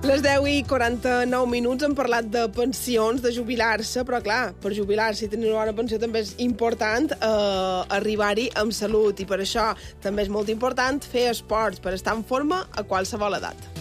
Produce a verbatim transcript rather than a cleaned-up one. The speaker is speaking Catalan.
Les deu i quaranta-nou minuts hem parlat de pensions, de jubilar-se, però clar, per jubilar-se i tenir una bona pensió també és important eh, arribar-hi amb salut, i per això també és molt important fer esports per estar en forma a qualsevol edat.